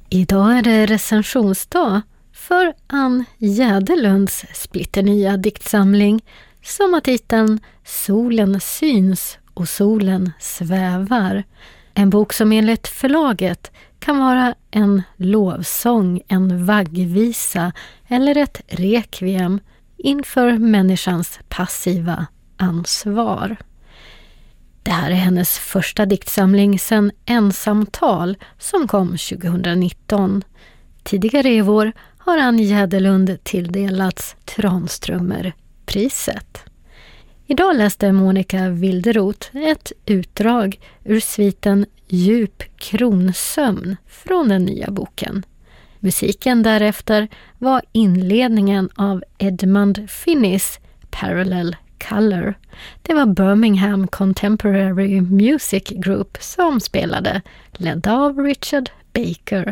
Idag är det recensionsdag för Ann Jäderlunds splitternya diktsamling som har titeln Solen syns och solen svävar. En bok som enligt förlaget kan vara en lovsång, en vaggvisa eller ett rekviem inför människans passiva ansvar. Det här är hennes första diktsamling sedan Ensamtal som kom 2019. Tidigare i vår har Ann Jäderlund tilldelats Tranströmerpriset. Idag läste Monica Wilderoth ett utdrag ur sviten Djup kronsömn från den nya boken. Musiken därefter var inledningen av Edmund Finneys Parallel Color. Det var Birmingham Contemporary Music Group som spelade, ledda av Richard Baker.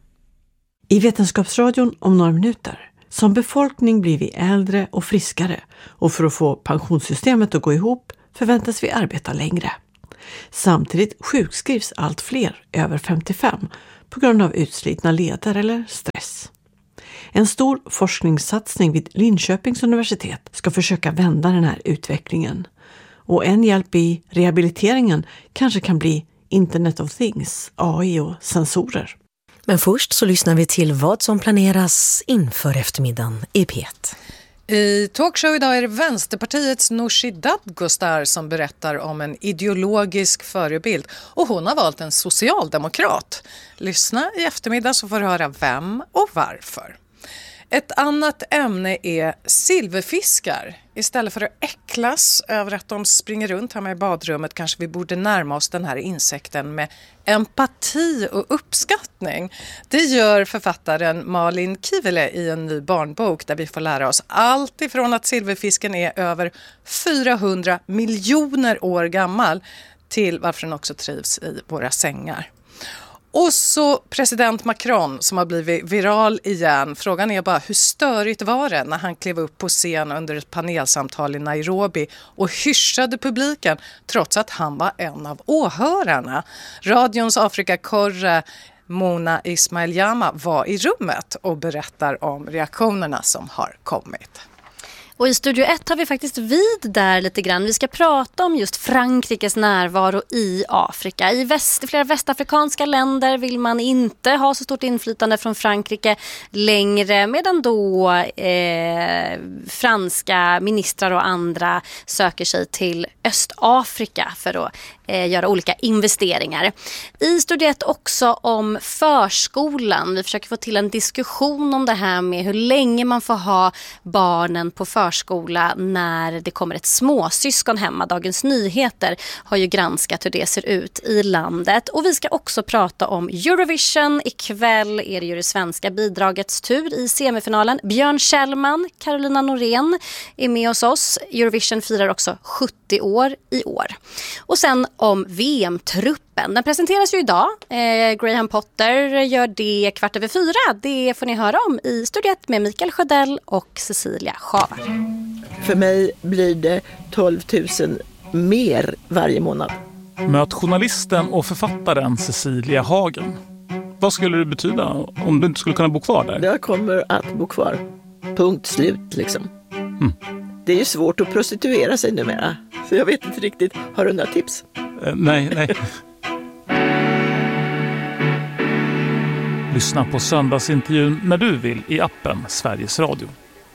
I Vetenskapsradion om några minuter. Som befolkning blir vi äldre och friskare och för att få pensionssystemet att gå ihop förväntas vi arbeta längre. Samtidigt sjukskrivs allt fler över 55 på grund av utslitna leder eller stress. En stor forskningssatsning vid Linköpings universitet ska försöka vända den här utvecklingen. Och en hjälp i rehabiliteringen kanske kan bli Internet of Things, AI och sensorer. Men först så lyssnar vi till vad som planeras inför eftermiddagen i P1. I talkshow idag är det Vänsterpartiets Nooshi Dadgostar som berättar om en ideologisk förebild. Och hon har valt en socialdemokrat. Lyssna i eftermiddag så får du höra vem och varför. Ett annat ämne är silverfiskar. Istället för att äcklas över att de springer runt hemma i badrummet kanske vi borde närma oss den här insekten med empati och uppskattning. Det gör författaren Malin Kivile i en ny barnbok där vi får lära oss allt ifrån att silverfisken är över 400 miljoner år gammal till varför den också trivs i våra sängar. Och så president Macron som har blivit viral igen. Frågan är bara hur störigt var det när han klev upp på scen under ett panelsamtal i Nairobi och hyschade publiken trots att han var en av åhörarna. Radions Afrikakorre Mona Ismail-Jama var i rummet och berättar om reaktionerna som har kommit. Och i Studio 1 har vi faktiskt vid där lite grann. Vi ska prata om just Frankrikes närvaro i Afrika. I flera västafrikanska länder vill man inte ha så stort inflytande från Frankrike längre. Medan då franska ministrar och andra söker sig till Östafrika för att göra olika investeringar. I Studio 1 också om förskolan. Vi försöker få till en diskussion om det här med hur länge man får ha barnen på förskola när det kommer ett småsyskon hemma. Dagens Nyheter har ju granskat hur det ser ut i landet. Och vi ska också prata om Eurovision. Ikväll är det ju det svenska bidragets tur i semifinalen. Björn Kjellman, Carolina Norén är med oss. Eurovision firar också 70 år i år. Och sen om VM-truppen. Den presenteras ju idag. Graham Potter gör det 4:15. Det får ni höra om i Studio 1 med Mikael Sjödell och Cecilia Schavar. För mig blir det 12 000 mer varje månad. Möt journalisten och författaren Cecilia Hagen. Vad skulle det betyda om du inte skulle kunna bo kvar där? Jag kommer att bo kvar. Punkt slut liksom. Det är ju svårt att prostituera sig numera. Så jag vet inte riktigt. Har du några tips? Nej. Lyssna på söndagsintervjun när du vill i appen Sveriges Radio.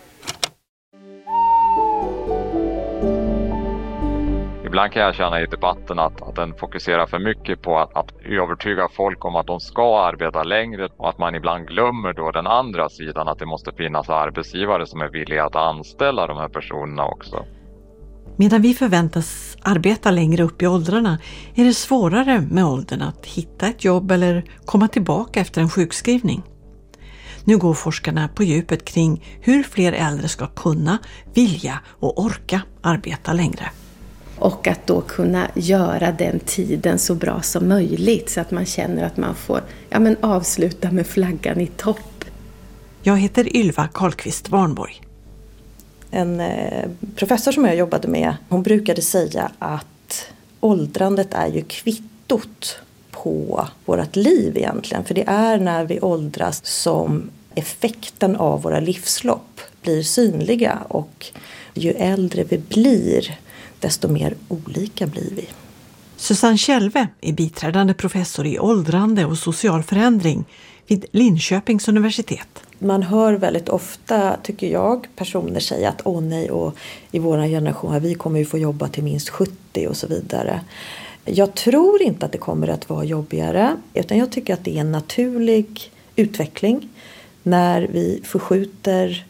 Ibland kan jag känna i debatten att den fokuserar för mycket på att övertyga folk om att de ska arbeta längre och att man ibland glömmer då den andra sidan att det måste finnas arbetsgivare som är villiga att anställa de här personerna också. Medan vi förväntas arbeta längre upp i åldrarna är det svårare med åldern att hitta ett jobb eller komma tillbaka efter en sjukskrivning. Nu går forskarna på djupet kring hur fler äldre ska kunna, vilja och orka arbeta längre. Och att då kunna göra den tiden så bra som möjligt så att man känner att man får avsluta med flaggan i topp. Jag heter Ylva Karlqvist Warnborg. En professor som jag jobbade med, hon brukade säga att åldrandet är ju kvittot på vårt liv egentligen. För det är när vi åldras som effekten av våra livslopp blir synliga, och ju äldre vi blir desto mer olika blir vi. Susanne Kjellve är biträdande professor i åldrande och social förändring vid Linköpings universitet. Man hör väldigt ofta, tycker jag, personer säga att åh nej, och i vår generation vi kommer ju få jobba till minst 70 och så vidare. Jag tror inte att det kommer att vara jobbigare, utan jag tycker att det är en naturlig utveckling när vi förskjuter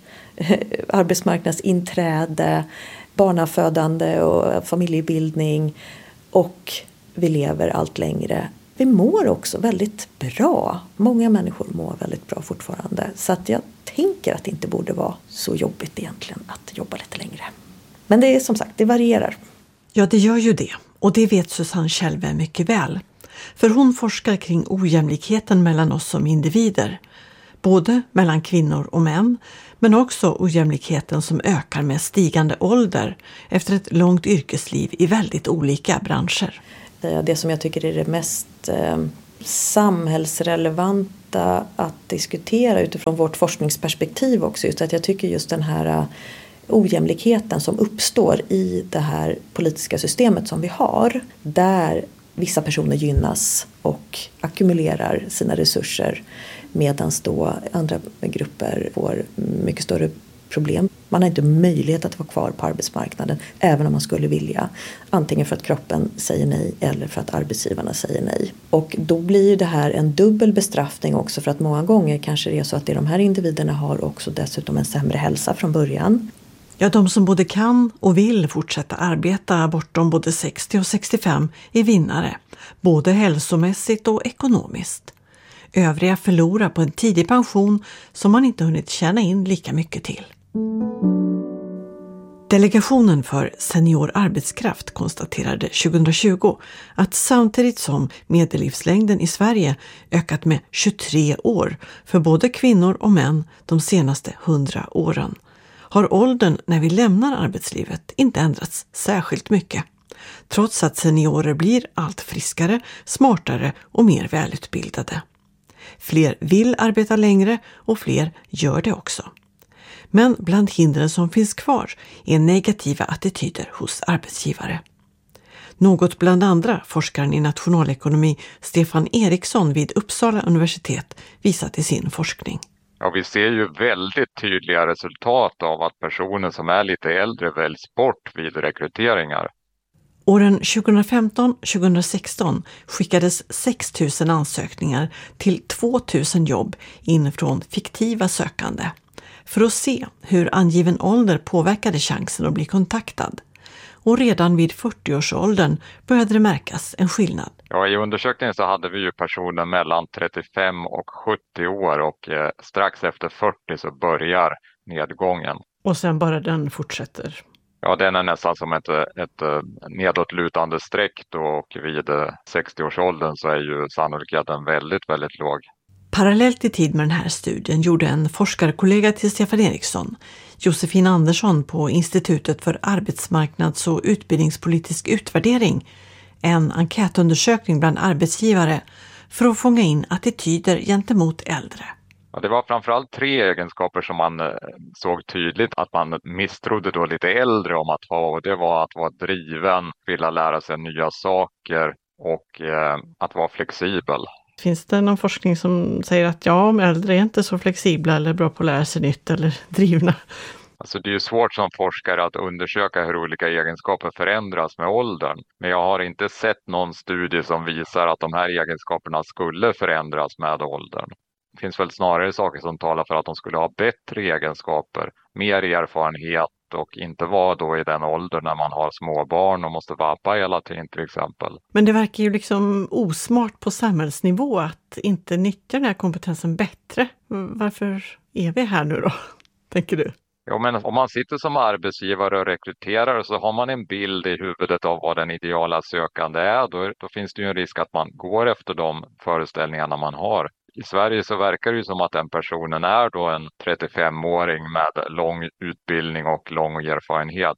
arbetsmarknadsinträde, barnafödande och familjebildning, och vi lever allt längre. Vi mår också väldigt bra. Många människor mår väldigt bra fortfarande. Så att jag tänker att det inte borde vara så jobbigt egentligen att jobba lite längre. Men det är som sagt, det varierar. Ja, det gör ju det. Och det vet Susanne Kjellve mycket väl. För hon forskar kring ojämlikheten mellan oss som individer. Både mellan kvinnor och män, men också ojämlikheten som ökar med stigande ålder efter ett långt yrkesliv i väldigt olika branscher. Det som jag tycker är det mest samhällsrelevanta att diskutera utifrån vårt forskningsperspektiv också, just att jag tycker just den här ojämlikheten som uppstår i det här politiska systemet som vi har, där vissa personer gynnas och ackumulerar sina resurser, medan då andra grupper får mycket större problem. Man har inte möjlighet att vara kvar på arbetsmarknaden även om man skulle vilja. Antingen för att kroppen säger nej eller för att arbetsgivarna säger nej. Och då blir det här en dubbel bestraffning också, för att många gånger kanske det är så att de här individerna har också dessutom en sämre hälsa från början. Ja, de som både kan och vill fortsätta arbeta bortom både 60 och 65 är vinnare, både hälsomässigt och ekonomiskt. Övriga förlorar på en tidig pension som man inte hunnit tjäna in lika mycket till. Delegationen för senior arbetskraft konstaterade 2020 att samtidigt som medellivslängden i Sverige ökat med 23 år för både kvinnor och män de senaste 100 åren, har åldern när vi lämnar arbetslivet inte ändrats särskilt mycket, trots att seniorer blir allt friskare, smartare och mer välutbildade. Fler vill arbeta längre och fler gör det också. Men bland hindren som finns kvar är negativa attityder hos arbetsgivare. Något bland andra forskaren i nationalekonomi Stefan Eriksson vid Uppsala universitet visat i sin forskning. Ja, vi ser ju väldigt tydliga resultat av att personer som är lite äldre väljs bort vid rekryteringar. Åren 2015-2016 skickades 6 000 ansökningar till 2 000 jobb in från fiktiva sökande för att se hur angiven ålder påverkade chansen att bli kontaktad. Och redan vid 40-årsåldern började det märkas en skillnad. Ja, i undersökningen så hade vi ju personer mellan 35 och 70 år, och strax efter 40 så börjar nedgången. Och sen bara den fortsätter. Ja, den är nästan som ett nedåtlutande streck då, och vid 60-årsåldern så är ju sannolikheten väldigt, väldigt låg. Parallellt i tid med den här studien gjorde en forskarkollega till Stefan Eriksson, Josefin Andersson på Institutet för arbetsmarknads- och utbildningspolitisk utvärdering, en enkätundersökning bland arbetsgivare för att fånga in attityder gentemot äldre. Ja, det var framförallt 3 egenskaper som man såg tydligt att man misstrodde då lite äldre om att ha. Och det var att vara driven, vilja lära sig nya saker och att vara flexibel. Finns det någon forskning som säger att ja, äldre är inte så flexibla eller bra på att lära sig nytt eller drivna? Alltså det är ju svårt som forskare att undersöka hur olika egenskaper förändras med åldern. Men jag har inte sett någon studie som visar att de här egenskaperna skulle förändras med åldern. Det finns väl snarare saker som talar för att de skulle ha bättre egenskaper, mer erfarenhet och inte vara då i den åldern när man har små barn och måste vabba hela tiden till exempel. Men det verkar ju liksom osmart på samhällsnivå att inte nyttja den här kompetensen bättre. Varför är vi här nu då, tänker du? Ja, men om man sitter som arbetsgivare och rekryterar så har man en bild i huvudet av vad den ideala sökande är. Då finns det ju en risk att man går efter de föreställningarna man har. I Sverige så verkar det ju som att den personen är då en 35-åring med lång utbildning och lång erfarenhet.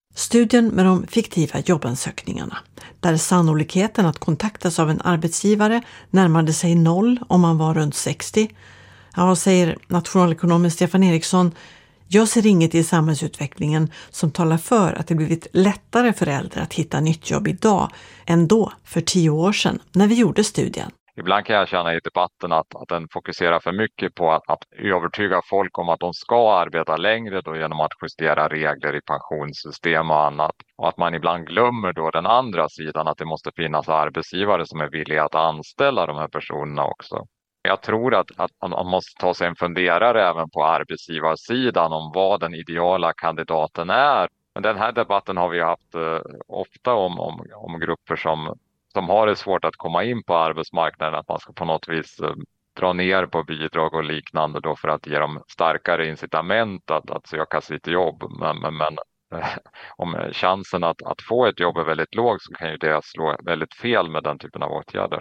Studien med de fiktiva jobbansökningarna, där sannolikheten att kontaktas av en arbetsgivare närmade sig 0 om man var runt 60. Ja, säger nationalekonomen Stefan Eriksson, jag ser inget i samhällsutvecklingen som talar för att det blivit lättare för äldre att hitta nytt jobb idag än då för 10 år sedan när vi gjorde studien. Ibland kan jag känna i debatten att den fokuserar för mycket på att övertyga folk om att de ska arbeta längre då genom att justera regler i pensionssystem och annat. Och att man ibland glömmer då den andra sidan, att det måste finnas arbetsgivare som är villiga att anställa de här personerna också. Jag tror att man måste ta sig en funderare även på arbetsgivarsidan om vad den ideala kandidaten är. Men den här debatten har vi haft ofta om grupper som har det svårt att komma in på arbetsmarknaden, att man ska på något vis dra ner på bidrag och liknande då för att ge dem starkare incitament att söka sitt jobb. Men om chansen att få ett jobb är väldigt låg så kan ju det slå väldigt fel med den typen av åtgärder.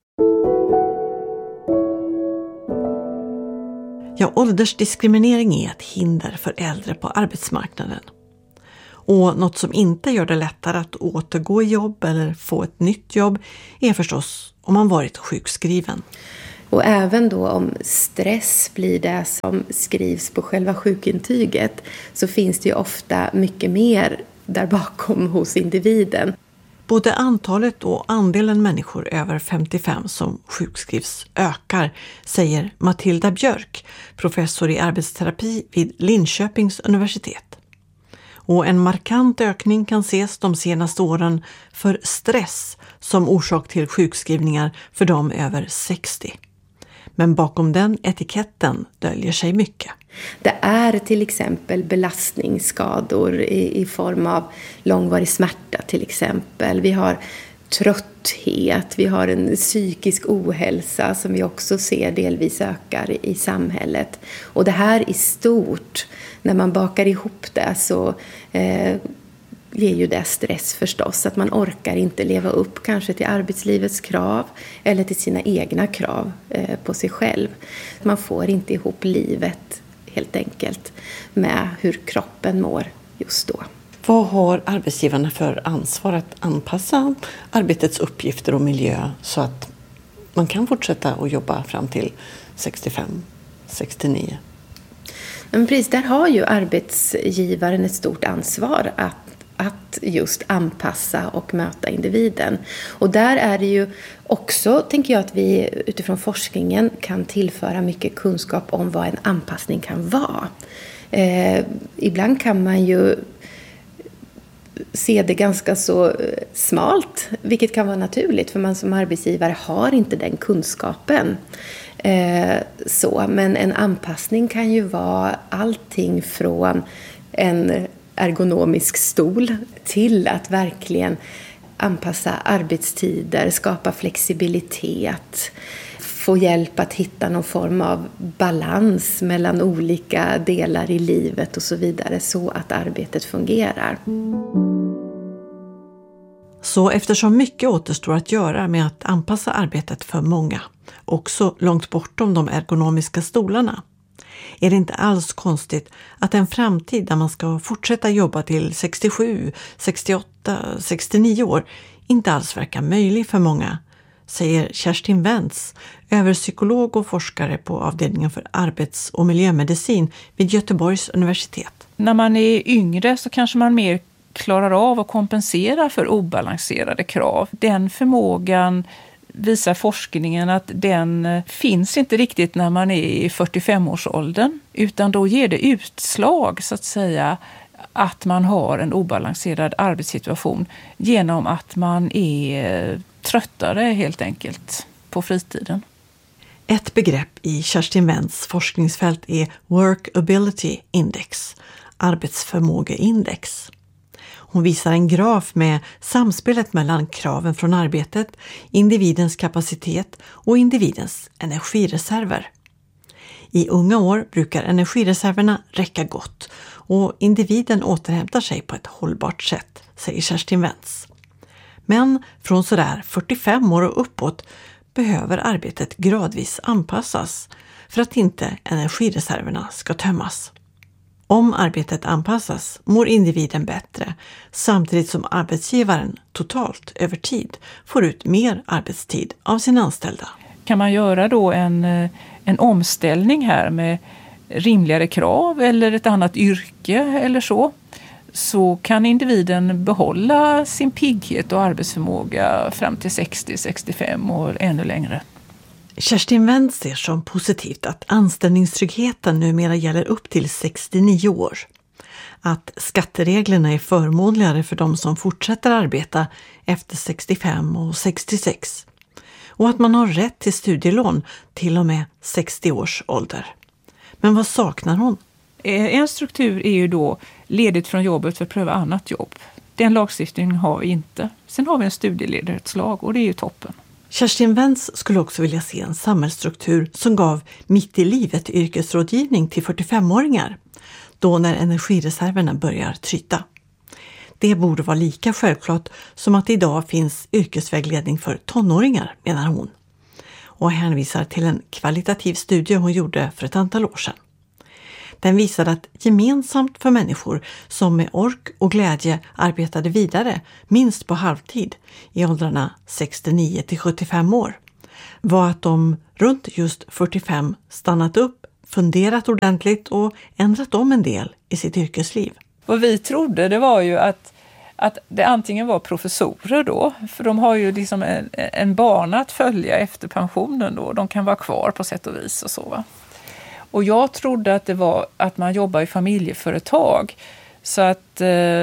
Ja, åldersdiskriminering är ett hinder för äldre på arbetsmarknaden. Och något som inte gör det lättare att återgå i jobb eller få ett nytt jobb är förstås om man varit sjukskriven. Och även då om stress blir det som skrivs på själva sjukintyget så finns det ju ofta mycket mer där bakom hos individen. Både antalet och andelen människor över 55 som sjukskrivs ökar, säger Matilda Björk, professor i arbetsterapi vid Linköpings universitet. Och en markant ökning kan ses de senaste åren för stress som orsak till sjukskrivningar för de över 60. Men bakom den etiketten döljer sig mycket. Det är till exempel belastningsskador i form av långvarig smärta till exempel. Vi har trötthet, vi har en psykisk ohälsa som vi också ser delvis ökar i samhället. Och det här i stort, när man bakar ihop det så ger ju det stress förstås. Att man orkar inte leva upp kanske till arbetslivets krav eller till sina egna krav på sig själv. Man får inte ihop livet helt enkelt med hur kroppen mår just då. Vad har arbetsgivarna för ansvar att anpassa arbetets uppgifter och miljö så att man kan fortsätta att jobba fram till 65-69? Men precis, där har ju arbetsgivaren ett stort ansvar att just anpassa och möta individen. Och där är det ju också, tänker jag, att vi utifrån forskningen kan tillföra mycket kunskap om vad en anpassning kan vara. Ibland kan man ju se det ganska så smalt, vilket kan vara naturligt för man som arbetsgivare har inte den kunskapen. Men en anpassning kan ju vara allting från en ergonomisk stol till att verkligen anpassa arbetstider, skapa flexibilitet, få hjälp att hitta någon form av balans mellan olika delar i livet och så vidare så att arbetet fungerar. Så eftersom mycket återstår att göra med att anpassa arbetet för många, också långt bortom de ergonomiska stolarna, är det inte alls konstigt att en framtid där man ska fortsätta jobba till 67, 68, 69 år inte alls verkar möjlig för många, säger Kerstin Wentz, överpsykolog och forskare på avdelningen för arbets- och miljömedicin vid Göteborgs universitet. När man är yngre så kanske man mer klarar av att kompensera för obalanserade krav. Den förmågan visar forskningen att den finns inte riktigt när man är i 45-årsåldern, utan då ger det utslag så att säga att man har en obalanserad arbetssituation genom att man är tröttare helt enkelt på fritiden. Ett begrepp i Kerstin Wentz forskningsfält är Workability Index, arbetsförmågeindex. Hon visar en graf med samspelet mellan kraven från arbetet, individens kapacitet och individens energireserver. I unga år brukar energireserverna räcka gott och individen återhämtar sig på ett hållbart sätt, säger Kerstin Wentz. Men från sådär 45 år och uppåt behöver arbetet gradvis anpassas för att inte energireserverna ska tömmas. Om arbetet anpassas mår individen bättre, samtidigt som arbetsgivaren totalt över tid får ut mer arbetstid av sina anställda. Kan man göra då en omställning här med rimligare krav eller ett annat yrke eller så kan individen behålla sin pigghet och arbetsförmåga fram till 60-65 och ännu längre. Kerstin Wendt ser som positivt att anställningstryggheten numera gäller upp till 69 år. Att skattereglerna är förmånligare för de som fortsätter arbeta efter 65 och 66. Och att man har rätt till studielån till och med 60 års ålder. Men vad saknar hon? En struktur är ju då ledigt från jobbet för att pröva annat jobb. Den lagstiftningen har vi inte. Sen har vi en studieledighetslag och det är ju toppen. Kerstin Wendt skulle också vilja se en samhällsstruktur som gav mitt i livet yrkesrådgivning till 45-åringar, då när energireserverna börjar tryta. Det borde vara lika självklart som att det idag finns yrkesvägledning för tonåringar, menar hon. Och hänvisar till en kvalitativ studie hon gjorde för ett antal år sedan. Den visade att gemensamt för människor som med ork och glädje arbetade vidare minst på halvtid i åldrarna 69 till 75 år var att de runt just 45 stannat upp, funderat ordentligt och ändrat om en del i sitt yrkesliv. Vad vi trodde det var ju att det antingen var professorer då, för de har ju liksom en bana att följa efter pensionen då. De kan vara kvar på sätt och vis och så va. Och jag trodde att det var att man jobbar i familjeföretag. Så att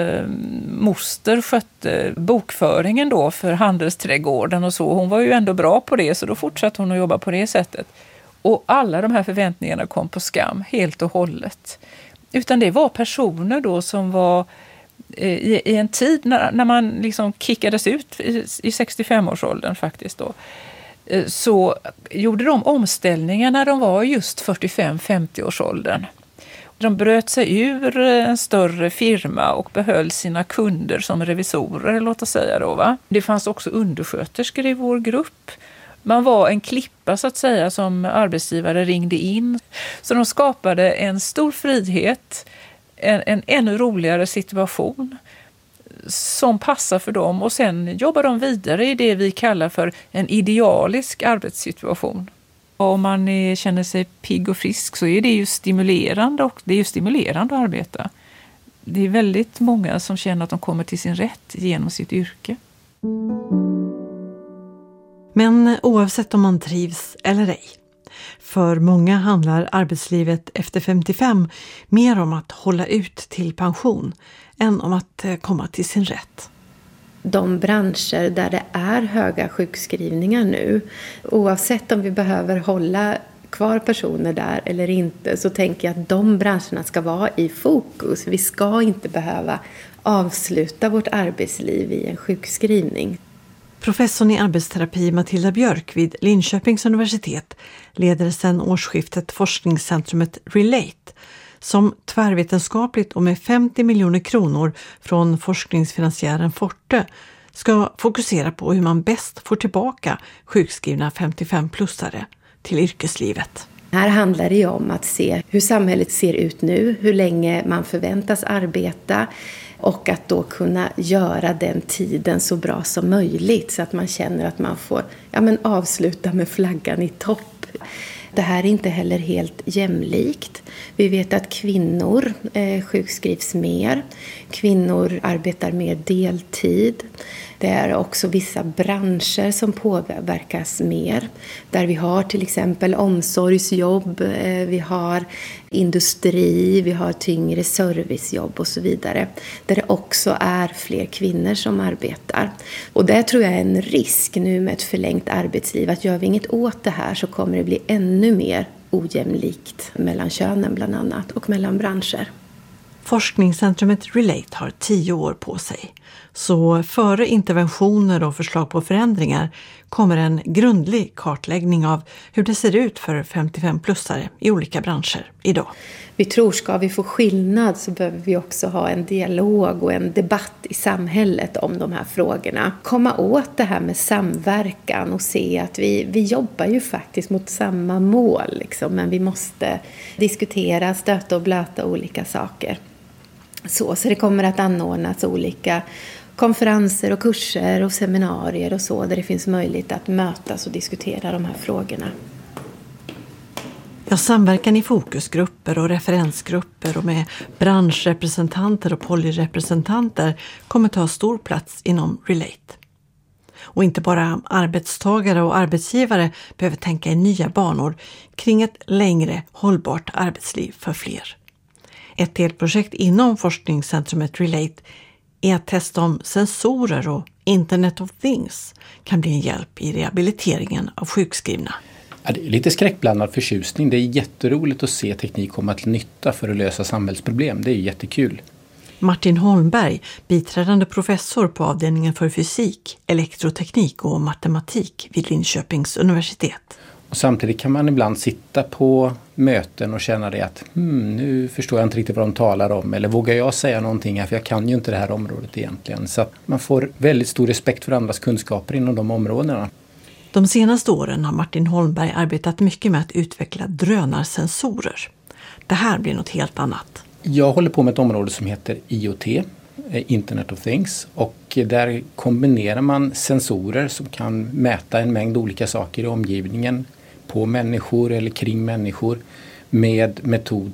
moster skötte bokföringen då för handelsträdgården och så. Hon var ju ändå bra på det så då fortsatte hon att jobba på det sättet. Och alla de här förväntningarna kom på skam helt och hållet. Utan det var personer då som var i en tid när man liksom kickades ut i 65-årsåldern faktiskt då. Så gjorde de omställningar när de var just 45-50-årsåldern. De bröt sig ur en större firma och behöll sina kunder som revisorer, låt oss säga då va. Det fanns också undersköterskor i vår grupp. Man var en klippa så att säga som arbetsgivare ringde in. Så de skapade en stor frihet, en ännu roligare situation som passar för dem och sen jobbar de vidare i det vi kallar för en idealisk arbetssituation. Om man känner sig pigg och frisk så är det ju stimulerande och det är ju stimulerande att arbeta. Det är väldigt många som känner att de kommer till sin rätt genom sitt yrke. Men oavsett om man trivs eller ej. För många handlar arbetslivet efter 55 mer om att hålla ut till pension än om att komma till sin rätt. De branscher där det är höga sjukskrivningar nu, oavsett om vi behöver hålla kvar personer där eller inte, så tänker jag att de branscherna ska vara i fokus. Vi ska inte behöva avsluta vårt arbetsliv i en sjukskrivning. Professorn i arbetsterapi Matilda Björk vid Linköpings universitet leder sedan årsskiftet forskningscentrumet Relate som tvärvetenskapligt och med 50 miljoner kronor från forskningsfinansiären Forte ska fokusera på hur man bäst får tillbaka sjukskrivna 55-plussare till yrkeslivet. Här handlar det om att se hur samhället ser ut nu, hur länge man förväntas arbeta och att då kunna göra den tiden så bra som möjligt så att man känner att man får avsluta med flaggan i topp. Det här är inte heller helt jämlikt. Vi vet att kvinnor sjukskrivs mer. Kvinnor arbetar mer deltid. Det är också vissa branscher som påverkas mer. Där vi har till exempel omsorgsjobb, vi har industri, vi har tyngre servicejobb och så vidare. Där det också är fler kvinnor som arbetar. Och det tror jag är en risk nu med ett förlängt arbetsliv. Att gör vi inget åt det här så kommer det bli ännu mer ojämlikt mellan könen bland annat och mellan branscher. Forskningscentrumet Relate har 10 år på sig Så före interventioner och förslag på förändringar kommer en grundlig kartläggning av hur det ser ut för 55-plussare i olika branscher idag. Vi tror ska vi få skillnad så behöver vi också ha en dialog och en debatt i samhället om de här frågorna. Komma åt det här med samverkan och se att vi jobbar ju faktiskt mot samma mål liksom, men vi måste diskutera, stöta och blöta olika saker. Så det kommer att anordnas olika konferenser och kurser och seminarier och så där det finns möjlighet att mötas och diskutera de här frågorna. Ja, samverkan i fokusgrupper och referensgrupper och med branschrepresentanter och polyrepresentanter kommer ta stor plats inom Relate. Och inte bara arbetstagare och arbetsgivare behöver tänka i nya banor kring ett längre hållbart arbetsliv för fler. Ett delprojekt inom forskningscentrumet Relate är att testa om sensorer och Internet of Things kan bli en hjälp i rehabiliteringen av sjukskrivna. Ja, det är lite skräckblandad förtjusning. Det är jätteroligt att se teknik komma till nytta för att lösa samhällsproblem. Det är jättekul. Martin Holmberg, biträdande professor på avdelningen för fysik, elektroteknik och matematik vid Linköpings universitet. Och samtidigt kan man ibland sitta på möten och känna det att nu förstår jag inte riktigt vad de talar om. Eller vågar jag säga någonting här för jag kan ju inte det här området egentligen. Så att man får väldigt stor respekt för andras kunskaper inom de områdena. De senaste åren har Martin Holmberg arbetat mycket med att utveckla drönarsensorer. Det här blir något helt annat. Jag håller på med ett område som heter IoT, Internet of Things. Och där kombinerar man sensorer som kan mäta en mängd olika saker i omgivningen på människor eller kring människor med metoder